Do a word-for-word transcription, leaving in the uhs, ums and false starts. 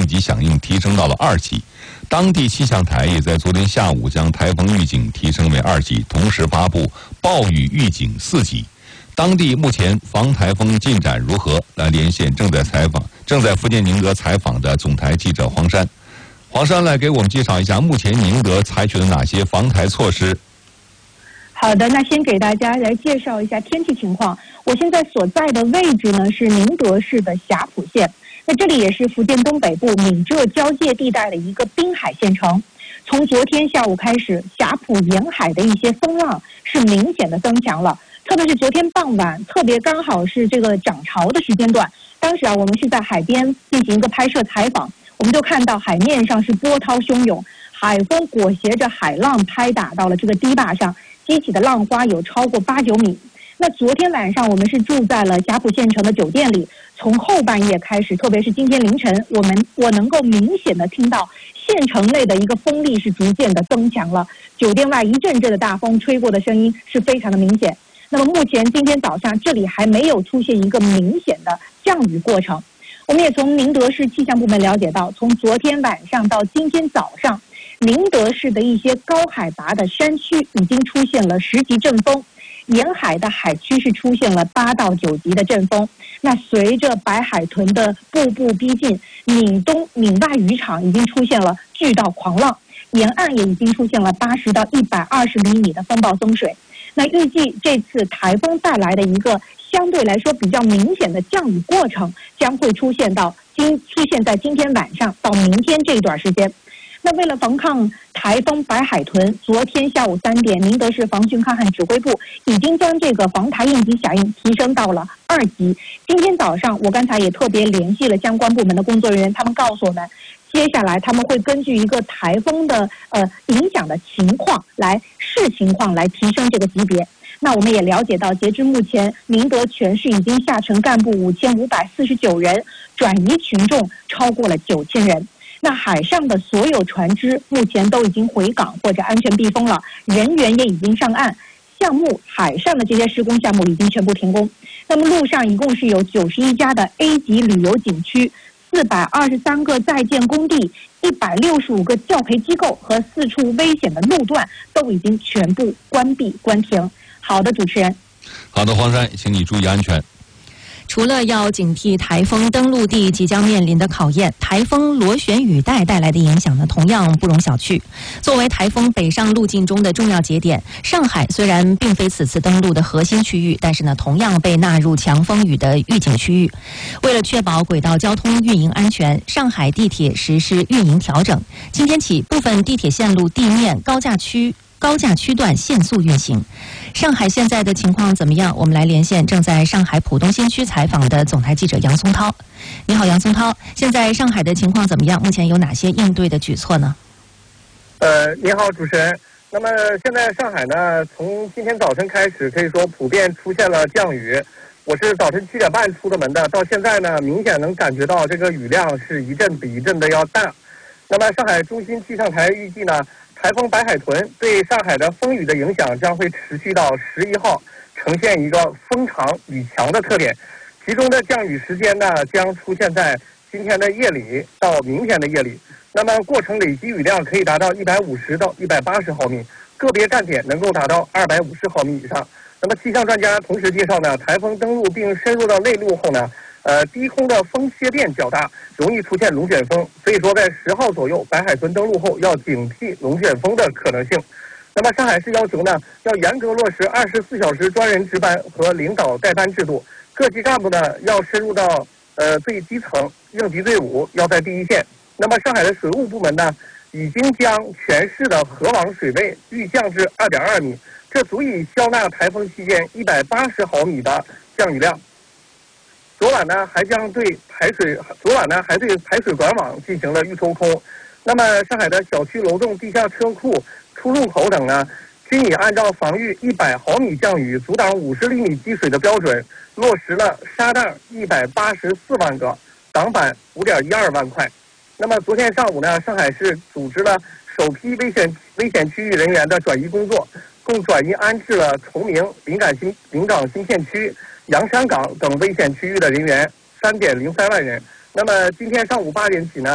应急响应提升到了二级。当地气象台也在昨天下午将台风预警提升为二级，同时发布暴雨预警四级。当地目前防台风进展如何？来连线正在采访、正在福建宁德采访的总台记者黄山。黄山来给我们介绍一下目前宁德采取了哪些防台措施。 好的，那先给大家来介绍一下天气情况。我现在所在的位置呢是宁德市的霞浦县，那这里也是福建东北部闽浙交界地带的一个滨海县城。从昨天下午开始，霞浦沿海的一些风浪是明显的增强了，特别是昨天傍晚，特别刚好是这个涨潮的时间段。当时啊，我们是在海边进行一个拍摄采访，我们就看到海面上是波涛汹涌，海风裹挟着海浪拍打到了这个堤坝上，激起的浪花有超过八九米。那昨天晚上我们是住在了霞浦县城的酒店里，从后半夜开始，特别是今天凌晨，我们我能够明显的听到县城内的一个风力是逐渐的增强了，酒店外一阵阵的大风吹过的声音是非常的明显。那么目前今天早上这里还没有出现一个明显的降雨过程。我们也从宁德市气象部门了解到，从昨天晚上到今天早上，宁德市的一些高海拔的山区已经出现了十级阵风，沿海的海区是出现了八到九级的阵风。那随着白海豚的步步逼近，闽东闽外渔场已经出现了巨到狂浪，沿岸也已经出现了八十到一百二十厘米的风暴增水。那预计这次台风带来的一个相对来说比较明显的降雨过程，将会出现到今出现在今天晚上到明天这一段时间。那为了防抗台风白海豚，昨天下午三点，宁德市防汛抗旱指挥部已经将这个防台应急响应提升到了二级。今天早上，我刚才也特别联系了相关部门的工作人员，他们告诉我们，接下来他们会根据一个台风的呃影响的情况来视情况来提升这个级别。那我们也了解到，截至目前，宁德全市已经下沉干部五千五百四十九人，转移群众超过了九千人。那海上的所有船只目前都已经回港或者安全避风了，人员也已经上岸，项目海上的这些施工项目已经全部停工。那么陆上一共是有九十一家的 A 级旅游景区，四百二十三个在建工地，一百六十五个教培机构和四处危险的路段都已经全部关闭关停。好的，主持人。 好的，黄山，请你注意安全。 除了要警惕台风登陆地即将面临的考验，台风螺旋雨带带来的影响呢，同样不容小觑。作为台风北上路径中的重要节点，上海虽然并非此次登陆的核心区域，但是呢，同样被纳入强风雨的预警区域。为了确保轨道交通运营安全，上海地铁实施运营调整。今天起，部分地铁线路地面高架区高架区段限速运行。上海现在的情况怎么样？我们来连线正在上海浦东新区采访的总台记者杨松涛。你好，杨松涛，现在上海的情况怎么样？目前有哪些应对的举措呢？ 呃，你好，主持人。那么现在上海呢，从今天早晨开始，可以说普遍出现了降雨。我是早晨七点半出的门的，到现在呢，明显能感觉到这个雨量是一阵比一阵的要大。那么上海中心气象台预计呢，台风白海豚对上海的风雨的影响将会持续到十一号，呈现一个风长雨强的特点。其中的降雨时间呢，将出现在今天的夜里到明天的夜里。那么过程累积雨量可以达到一百五十到一百八十毫米，个别站点能够达到二百五十毫米以上。那么气象专家同时介绍呢，台风登陆并深入到内陆后呢，呃，低空的风切变较大，容易出现龙卷风，所以说在十号左右，白海豚登陆后要警惕龙卷风的可能性。那么上海市要求呢，要严格落实二十四小时专人值班和领导带班制度，各级干部呢要深入到呃最基层，应急队伍要在第一线。那么上海的水务部门呢，已经将全市的河网水位预降至二点二米，这足以消纳台风期间一百八十毫米的降雨量。昨晚呢，还将对排水，昨晚呢还对排水管网进行了预抽空。那么，上海的小区楼栋、地下车库、出入口等呢，均已按照防御一百毫米降雨、阻挡五十厘米积水的标准，落实了沙袋一百八十四万个，挡板五点一二万块。那么，昨天上午呢，上海市组织了首批危险危险区域人员的转移工作，共转移安置了崇明、临港新临港新片区、洋山港等危险区域的人员三点零三万人。那么今天上午八点起呢，